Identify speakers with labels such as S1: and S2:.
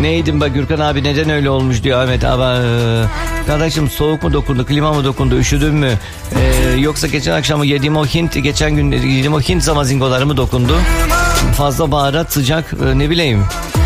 S1: Neydim be Gürkan abi, neden öyle olmuş diyor Ahmet abi. Kardeşim, soğuk mu dokundu, klima mı dokundu, üşüdün mü? Yoksa geçen akşam geçen gün yediğim o Hint zamazingoları mı dokundu? Fazla baharat, sıcak, ne bileyim.